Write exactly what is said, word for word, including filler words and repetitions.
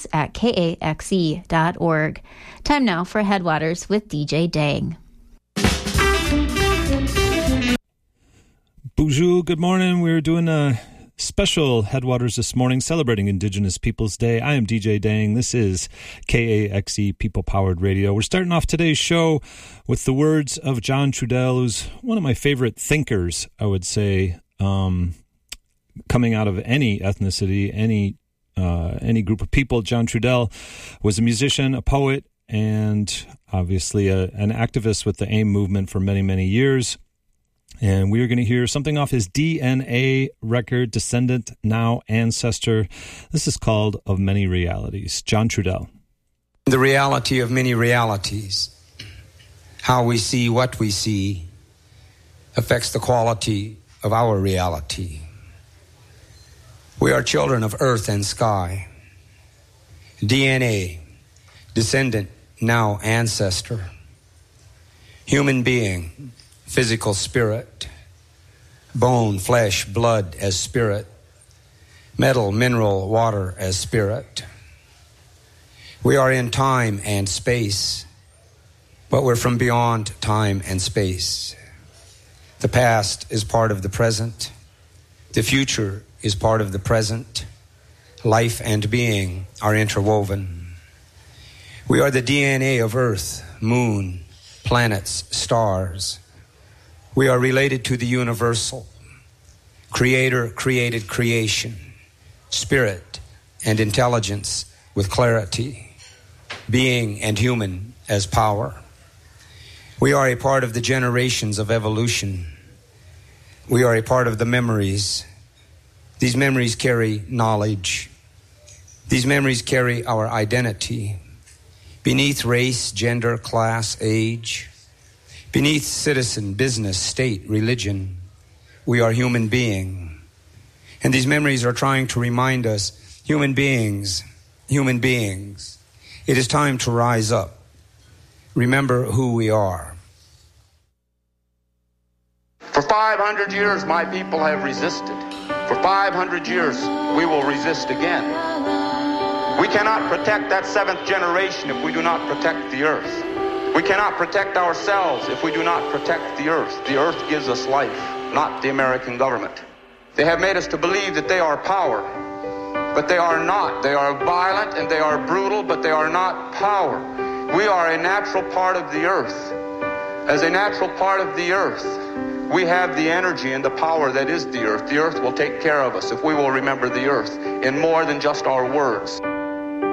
us at K A X E dot org. Time now for Headwaters with D J Dang. Bonjour, good morning. We're doing a special Headwaters this morning, celebrating Indigenous Peoples Day. I am D J Dang. This is K A X E People Powered Radio. We're starting off today's show with the words of John Trudell, who's one of my favorite thinkers, I would say, um, coming out of any ethnicity, any uh, any group of people. John Trudell was a musician, a poet, and obviously a, an activist with the AIM movement for many, many years. And we are going to hear something off his D N A record, Descendant, Now Ancestor. This is called Of Many Realities. John Trudell. The reality of many realities. How we see what we see affects the quality of our reality. We are children of earth and sky. D N A, descendant, now ancestor. Human being, physical spirit. Bone, flesh, blood as spirit. Metal, mineral, water as spirit. We are in time and space, but we're from beyond time and space. The past is part of the present. The future is part of the present. Life and being are interwoven. We are the D N A of Earth, Moon, planets, stars. We are related to the universal. Creator created creation. Spirit and intelligence with clarity. Being and human as power. We are a part of the generations of evolution. We are a part of the memories. These memories carry knowledge. These memories carry our identity. Beneath race, gender, class, age, beneath citizen, business, state, religion, we are human being. And these memories are trying to remind us, human beings, human beings, it is time to rise up. Remember who we are. For five hundred years, my people have resisted. For five hundred years, we will resist again. We cannot protect that seventh generation if we do not protect the earth. We cannot protect ourselves if we do not protect the earth. The earth gives us life, not the American government. They have made us to believe that they are power, but they are not. They are violent and they are brutal, but they are not power. We are a natural part of the earth. As a natural part of the earth, we have the energy and the power that is the earth. The earth will take care of us if we will remember the earth in more than just our words.